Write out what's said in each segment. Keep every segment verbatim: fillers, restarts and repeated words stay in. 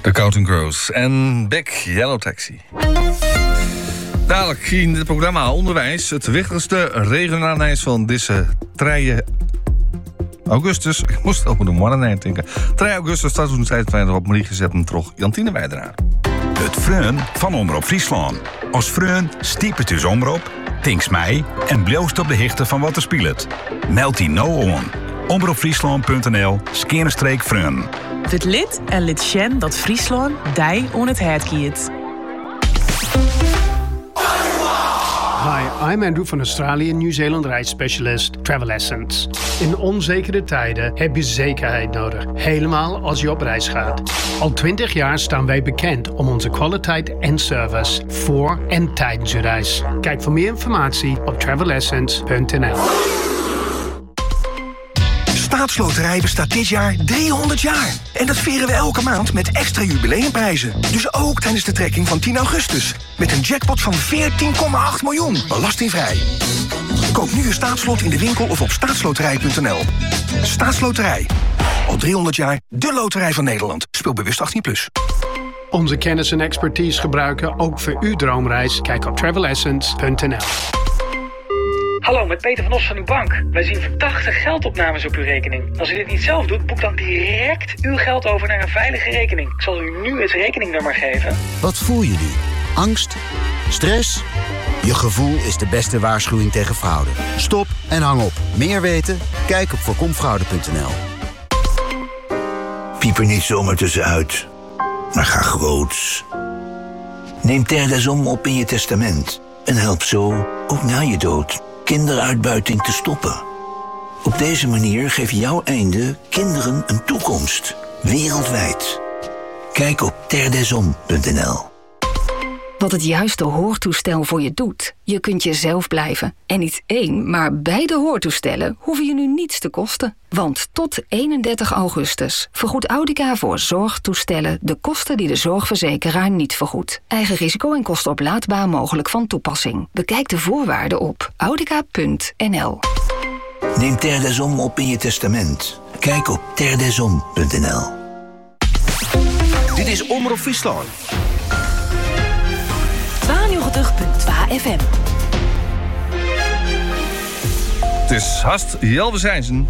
The Counting Crows en Beck Yellow Taxi. Dadelijk in het programma Onderwijs het wichtigste regionaal van deze drie augustus. Ik moest over de morgen denken. drie augustus tweeduizend tweeëntwintig op Marie gezet en trog Jantine Wijdenaar. Het Freun van Omroep Friesland. Als Freun stiepet dus Omroep, tinks mij en bloost op de hichte van wat er speelt. Meld die nou on. omroepfriesland punt n l skerenstreek Freun. Het lid en lid Sjen dat Friesland dij on het hart kiet. Hi, I'm Andrew van Australië Nieuw-Zeeland reisspecialist Travel Essence. In onzekere tijden heb je zekerheid nodig, helemaal als je op reis gaat. Al twintig jaar staan wij bekend om onze kwaliteit en service voor en tijdens je reis. Kijk voor meer informatie op travel essence punt n l. Staatsloterij bestaat dit jaar driehonderd jaar. En dat vieren we elke maand met extra jubileumprijzen. Dus ook tijdens de trekking van tien augustus. Met een jackpot van veertien komma acht miljoen. Belastingvrij. Koop nu je staatslot in de winkel of op staatsloterij punt n l. Staatsloterij. Al driehonderd jaar de loterij van Nederland. Speel bewust achttien plus. Onze kennis en expertise gebruiken ook voor uw droomreis. Kijk op travel essence punt n l. Hallo, met Peter van Os van uw bank. Wij zien verdachte geldopnames op uw rekening. Als u dit niet zelf doet, boek dan direct uw geld over naar een veilige rekening. Ik zal u nu het rekeningnummer geven. Wat voel je nu? Angst? Stress? Je gevoel is de beste waarschuwing tegen fraude. Stop en hang op. Meer weten? Kijk op voorkom fraude punt n l. Piep er niet zomaar tussenuit, maar ga groots. Neem Terdesom op in je testament en help zo, ook na je dood, kinderuitbuiting te stoppen. Op deze manier geef jouw einde kinderen een toekomst. Wereldwijd. Kijk op terdesom punt n l. Wat het juiste hoortoestel voor je doet. Je kunt jezelf blijven. En niet één, maar beide hoortoestellen hoeven je nu niets te kosten. Want tot eenendertig augustus vergoedt Audica voor zorgtoestellen de kosten die de zorgverzekeraar niet vergoedt. Eigen risico en kosten oplaadbaar mogelijk van toepassing. Bekijk de voorwaarden op audica punt n l. Neem Terdesom op in je testament. Kijk op terdesom punt n l. Dit is Omroep Friesland. tweeënnegentig punt twee F M. Het is haast Jelve Zijnsen.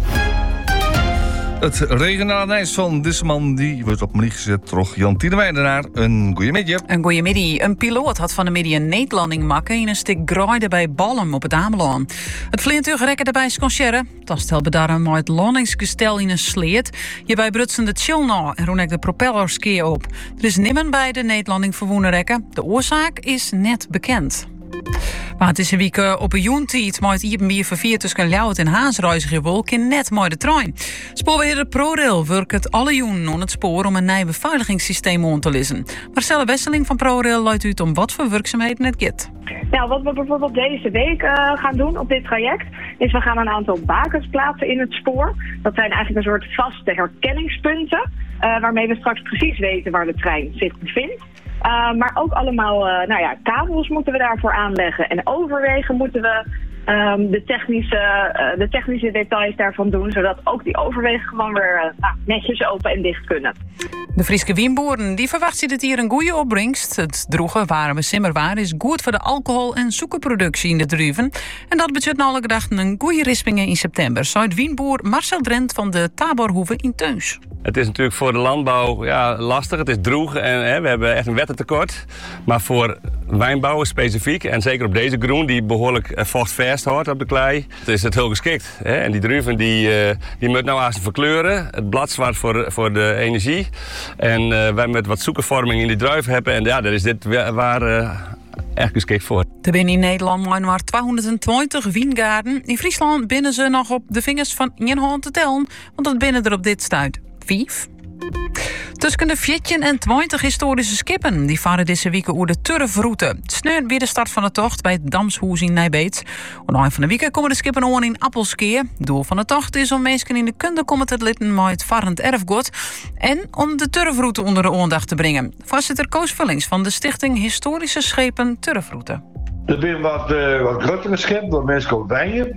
Het regionale nieuws van deze man die wordt op Marie gezet trog Jantine Wijdenaar. Een goeiemiddag. Een goeiemiddag. Een piloot had van de middag een neetlanding maken in een stuk graaide bij Ballum op het Ameland. Het vliegtuig rekken daarbij sconceren. Dat stelde daar maar het landingsgestel in een sleet. Hierbij brutsen de chilna en roen ik de propellers keer op. Er is nimmen bij de neetlanding verwoenen rekken. De oorzaak is net bekend. Maar het is een week op een joentijd met Iepenbier vervier tussen Ljouwert en Haasreiziger wolken net met de trein. Spoorbeheerder ProRail werkt het alle joen aan het spoor om een nieuw beveiligingssysteem aan te lissen. Marcelle Wesseling van ProRail luidt uit om wat voor werkzaamheden het gaat. Nou, wat we bijvoorbeeld deze week uh, gaan doen op dit traject, is we gaan een aantal bakens plaatsen in het spoor. Dat zijn eigenlijk een soort vaste herkenningspunten, uh, waarmee we straks precies weten waar de trein zich bevindt. Uh, maar ook allemaal uh, nou ja, kabels moeten we daarvoor aanleggen. En overwegen moeten we um, de, technische, uh, de technische details daarvan doen. Zodat ook die overwegen gewoon weer uh, nou, netjes open en dicht kunnen. De Friese wienboeren die verwachten dat hier een goede opbrengst. Het droegen waar we simmerwaar is goed voor de alcohol- en suikerproductie in de druiven. En dat betekent alle gedachten een goede rispingen in september. Zuid wienboer Marcel Drent van de Taborhoeve in Teuns. Het is natuurlijk voor de landbouw ja, lastig. Het is droeg en hè, we hebben echt een wettentekort. Maar voor wijnbouwers specifiek, en zeker op deze groen die behoorlijk vochtvast houdt op de klei, is het heel geschikt. Hè? En die druiven die, uh, die moeten nou als verkleuren. Het blad zwart voor, voor de energie. En uh, wij met wat zoekenvorming in die druif hebben. En ja, daar is dit waar uh, echt geschikt voor. Er binnen in Nederland maar tweehonderdtwintig wijngaarden. In Friesland binnen ze nog op de vingers van één hand te tellen. Want dat binnen er op dit stuit. Vijf. Tussen de veertien en twintig historische skippen die varen deze week over de Turfroute. Sneu weer de start van de tocht bij het Damshoes in Nijbeets. Op een van de weken komen de skippen aan in Appelskeer. Doel van de tocht is om mensen in de kunde komen te litten met het varend erfgoed en om de Turfroute onder de aandacht te brengen. Voorzitter Koos Vullings van de Stichting Historische Schepen Turfroute. Er zijn wat, uh, wat grotere schepen waar mensen komen wijnen.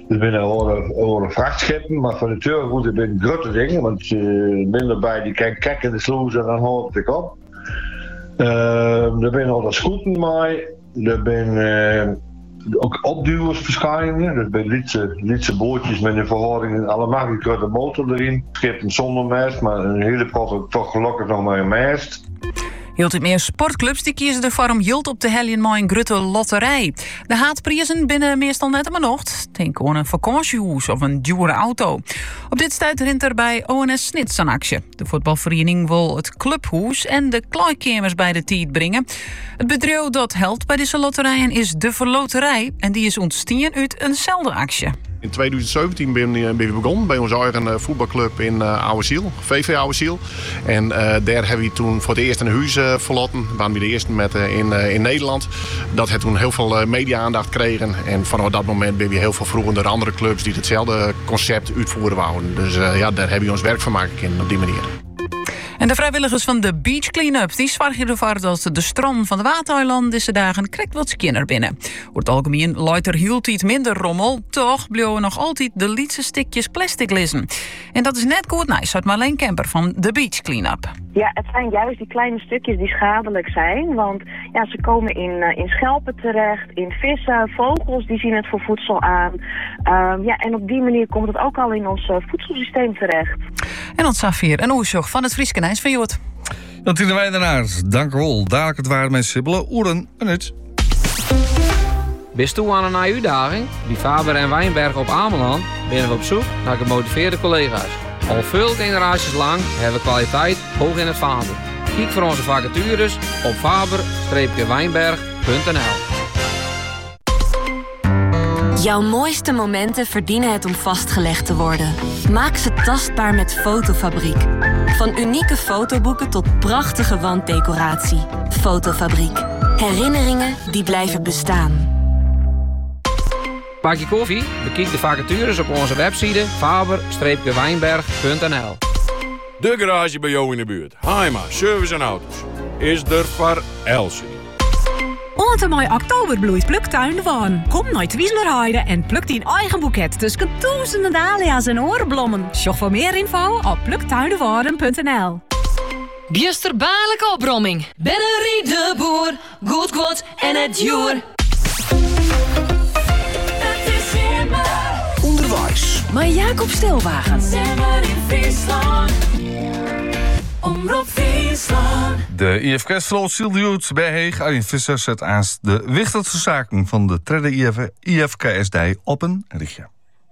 Er zijn over vrachtschepen, maar voor de turgoed ben grote dingen, want uh, minder bij die kan kijken de sloes en dan houdt het op. Uh, er zijn al de scooters mee, er zijn uh, ook opduwers verschijnen, er zijn lietse, lietse bootjes met een verhouding en allemaal grote motor erin. Schepen zonder mast, maar een hele pot toch gelukkig nog maar een mast. Heel wat meer sportclubs die kiezen ervoor om geld op te hellen met een grote lotterij. De haatprijzen binnen meestal net maar nog. Denk aan een vakantiehuis of een dure auto. Op dit stuit rint er bij O N S Snits aan actie. De voetbalvereniging wil het clubhuis en de kleikkamers bij de tijd brengen. Het bedrijf dat helpt bij deze lotterijen is de Verloterij. En die is ontstaan uit eenzelfde actie. In twintig zeventien ben we begonnen bij onze eigen voetbalclub in uh, Ouweziel, V V Ouweziel. En uh, daar hebben we toen voor het eerst een huis uh, verlaten. We waren we de eerste met, uh, in, uh, in Nederland. Dat heeft toen heel veel uh, media-aandacht gekregen. En vanaf dat moment ben we heel veel vroeger door andere clubs die hetzelfde concept uitvoeren wouden. Dus uh, ja, daar hebben we ons werk van maken kunnen op die manier. En de vrijwilligers van de Beach Cleanup die zorgen ervoor dat de strand van de Watereilanden deze dagen krijgt wat skinner binnen. Over het algemeen luidt er heel iets minder rommel, toch blijven nog altijd de lietse stikjes plastic liggen. En dat is net goed nice uit Marleen Kemper van de Beach Cleanup. Ja, het zijn juist die kleine stukjes die schadelijk zijn, want ja, ze komen in, uh, in schelpen terecht, in vissen, vogels die zien het voor voedsel aan. Uh, ja, en op die manier komt het ook al in ons uh, voedselsysteem terecht. En ons Safir en oorzocht van het Frieske Nijs van Jood. Jantine Wijdenaars, dank u wel. Dadelijk het waren met Sibylle Oeren en het. Bist toe aan een uitdaging? Bij Faber en Wijnberg op Ameland binnen we op zoek naar gemotiveerde collega's. Al veel generaties lang hebben we kwaliteit hoog in het vaandel. Kijk voor onze vacatures op faber wijnberg punt n l. Jouw mooiste momenten verdienen het om vastgelegd te worden. Maak ze tastbaar met Fotofabriek. Van unieke fotoboeken tot prachtige wanddecoratie. Fotofabriek. Herinneringen die blijven bestaan. Pak je koffie? Bekijk de vacatures op onze website faber wijnberg punt n l. De garage bij jou in de buurt. Heima, service en auto's. Is er voor Elsie. Onze mooi oktoberbloeit pluktuin van. Kom naar Twieslerheide en pluk die eigen boeket tussen duizenden dahlia's en oorblommen. Zoek voor meer info op pluktuinenwaren punt n l. Biesterbaarlijke opbromming. Bennerie de boer, goed kwart en het joer. Onderwijs. Maar Jacob Stelwagen. Zemmer in Friesland. Omroep Friesland. De I F K-vloot Sildiut bij Heeg Arjen Visser zet aan de wichtigste zaken van de derde I F K S-dij op een richtje.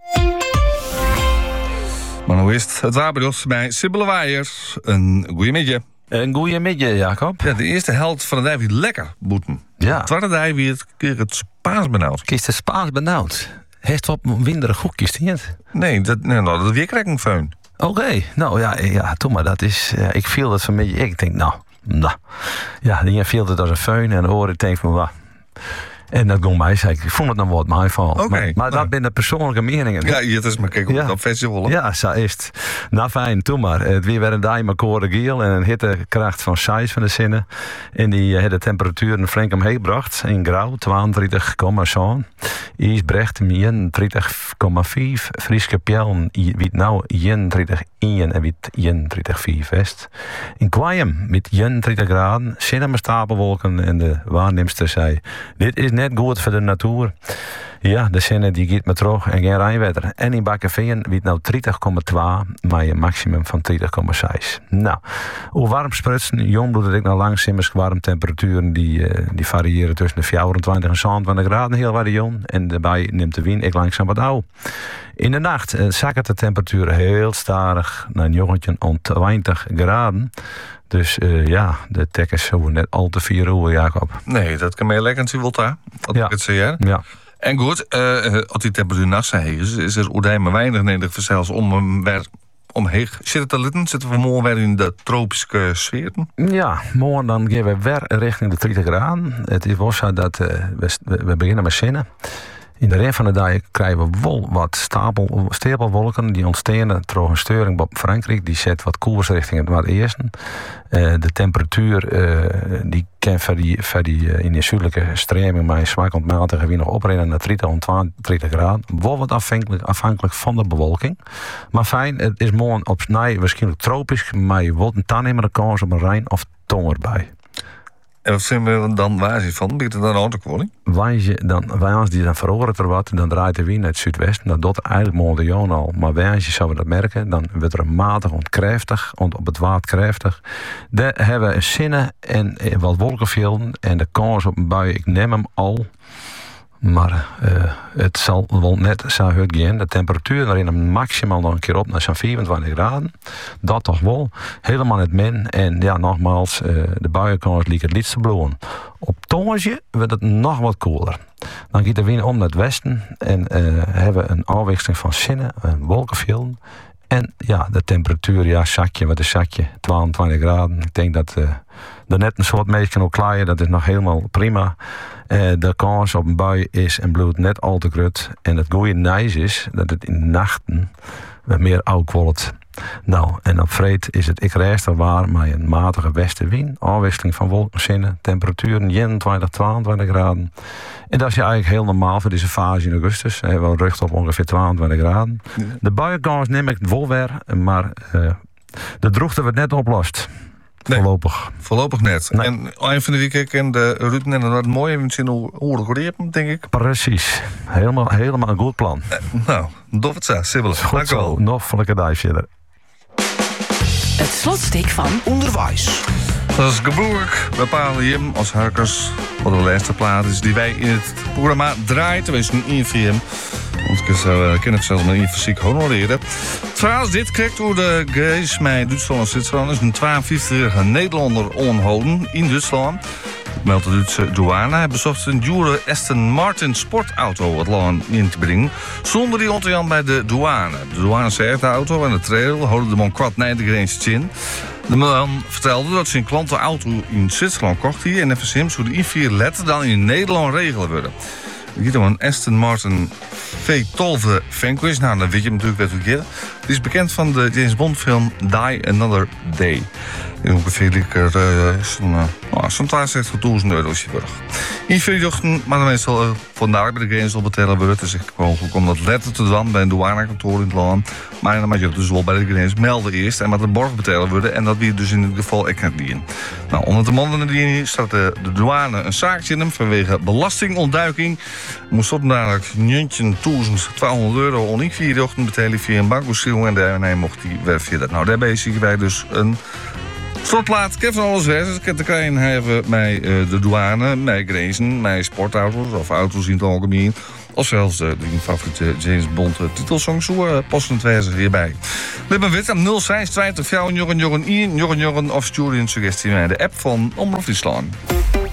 Maar hoe is het? Het wapenbeeld bij Sibylle Waaiers. Een goeie middag. Een goeie middag, Jacob. Ja, de eerste helft van de dij weer lekker boeten. Ja. Het tweede dij weer het, het Spaans benauwd. Kies het Spaans benauwd? Heeft wat winderig hoekjes niet? Nee, dat, nee, nou, dat weer krijg ik een feun. Oké, okay. nou ja, ja, toch maar, dat is, ja, ik viel dat van beetje, ik denk, nou, nou, ja, die viel het als een feun en de oren, ik denk van, wat. En dat ging mij, zei ik, ik vond het dan wat mijn val. Okay, maar maar nou. dat zijn de persoonlijke meningen. Ja, het is maar kijk op ja. dat festival. Ja, zo is het. Nou fijn, toen maar. Het weer werd een dag met koren geel en een hittekracht van zes van de zinnen. En die had de temperatuur een flink omheen gebracht. In grauw, tweeëndertig komma zeven. Isbrecht, eenendertig komma vijf. Frieske Pjellen, wie nou eenendertig komma één en wie eenendertig komma vier vest. In Kwajem, met eenendertig graden, zinnen met stapelwolken. En de waarnemster zei, dit is net goed voor de natuur. Ja, de zinnen die gaat met terug en geen rijnwetter. En in Bakkeveen wiet nou dertig komma twee, maar een maximum van dertig komma zes. Nou, hoe warm sprutsen, jong doet het ik nou langs immers warm temperaturen die, uh, die variëren tussen de vierentwintig en zevenentwintig graden heel varion. En daarbij neemt de wind ik langzaam wat ouw. In de nacht uh, zakken de temperatuur heel stadig naar een twintig graden. Dus uh, ja, de tek is zo net al te vier uur, Jacob. Nee, dat kan meer lekker zien, Wolta. Dat ja. ik het zeg. Ja. En goed, uh, als die temperatuur nacht zijn, is, is er oerdij maar weinig nodig voor zelfs om hem weer omheen. Zit het te litten? Zitten we morgen weer in de tropische sfeer? Ja, morgen dan gaan we weer richting de dertig graden. Het is wel zo dat uh, we, we beginnen met zinnen. In de rest van de dag krijgen we wel wat stapel, stapelwolken die ontstaan door een storing op Frankrijk. Die zet wat koers richting het noordesten. Uh, de temperatuur uh, die kan voor die, voor die, uh, in de zuidelijke stroming maar zwak ontmatige wie nog oprijden naar dertig tot twintig graden. Wel wat afhankelijk, afhankelijk van de bewolking. Maar fijn, het is morgen op snij waarschijnlijk tropisch, maar je wilt een tannemer de kans op een rein of ton erbij. En wat zijn we dan waar je van? Begint het dan autokwalling? Als die dan veroverd er wat, dan draait de wind naar het zuidwesten. Dat doet eigenlijk morgen al. Maar als je zou dat merken, dan wordt er matig ontkrachtig, op het water krachtig. Daar hebben we zinnen en wat wolkenvelden. En de kans op een bui, ik neem hem al. Maar uh, het zal wel net zo hard gaan. De temperatuur erin hem maximaal nog een keer op naar zo'n vierentwintig graden. Dat toch wel. Helemaal net min. En ja, nogmaals, uh, de buienkans liep het liefst bloeien. Op tongetje wordt het nog wat koeler. Dan gaat de wind om naar het westen. En uh, hebben we een afwisseling van zinnen en wolkenvelden. En ja, de temperatuur, ja, zakje, wat is zakje? tweeëntwintig graden. Ik denk dat uh, er net een soort meest kan klaaien. Dat is nog helemaal prima. Uh, de kans op een bui is en bloed net al te groot. En het goede nice is dat het in de nachten meer oud wordt. Nou, en op vreed is het ik rechter waar, maar een matige westenwind. Afwisseling van wolkenzinnen, temperaturen eenentwintig, tweeëntwintig graden. En dat is ja eigenlijk heel normaal voor deze fase in augustus. We hebben rug op ongeveer tweeëntwintig graden. De buienkans neem ik wel weer, maar uh, de droogte wordt net oplost. Nee, voorlopig. Voorlopig net. Nee. En eind van de week en de route en dat mooie in zin hoe denk ik. Precies. Helemaal, helemaal een goed plan. Eh, nou, dof het zo, sibbel. Dank u wel. Nog voor een duif verder. Het slotstuk van Onderwijs. Dat is geboorlijk. We bepalen hem als harkers wat de laatste plaat is die wij in het programma draaien. Tenminste een I V M. Want ik uh, ken het zelfs met een fysiek honoreren. Trouwens, dit krijgt door de Grace met Duitsland en Zwitserland. Is een tweeënvijftigjarige Nederlander onhouden in Duitsland. Dat meldt de Duitse douane. Hij bezocht een dure Aston Martin sportauto het land in te brengen. Zonder die ontjan bij de douane. De douane zei de auto en de trailer houden de man kwart naar de grens in. De man vertelde dat zijn klant de auto in Zwitserland kocht hier. En even Sims hoe de I vier letter dan in Nederland regelen worden. Het gaat om een Aston Martin V twaalf Vanquish. Nou, dan weet je natuurlijk wat we keer. Het is bekend van de James Bond film Die Another Day. In ongeveer lekker uh, zo'n uh, zo'n tweeënzestigduizend euro als je wordt. In vierjochten, maar de meestal uh, vandaag bij de grens al betalen wordt. Dus ik mogelijk om dat letter te doen bij een douanekantoor in het land. Maar dan moet je dus wel bij de grens melden eerst en met de borg betalen worden. En dat wie dus in dit geval ik niet in. Nou, onder de mannen die staat de, de douane een zaakje in hem vanwege belastingontduiking. Moest op dadelijk negentienduizend tweehonderd euro on in vierjochten betalen via een bankbeschrijving. En daarmee mocht hij weer via dat. Nou, daarbij zien wij dus een slotplaat. Ik heb van alles weg. Ik heb de klein hebben mij uh, de douane, mij grenzen, mij sportauto's of auto's in het algemeen. Of zelfs uh, de favoriete James Bond uh, titelsong. Zo uh, passend wijze hierbij. Let me weten, nul zes twintig, Jorgen Jorgen één, Jorgen Jorgen of stuur een suggestie naar de app van Omroep Friesland.